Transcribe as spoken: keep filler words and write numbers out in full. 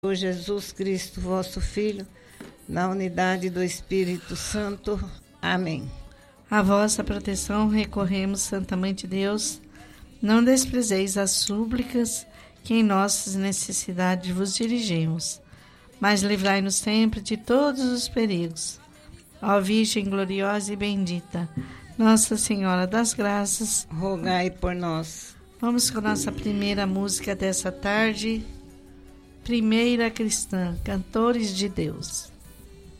Por Jesus Cristo, vosso Filho, na unidade do Espírito Santo. Amém. A vossa proteção recorremos, Santa Mãe de Deus. Não desprezeis as súplicas que em nossas necessidades vos dirigimos, mas livrai-nos sempre de todos os perigos. Ó Virgem gloriosa e bendita, Nossa Senhora das Graças, rogai por nós. Vamos com a nossa primeira música dessa tarde. Primeira Cristã, Cantores de Deus.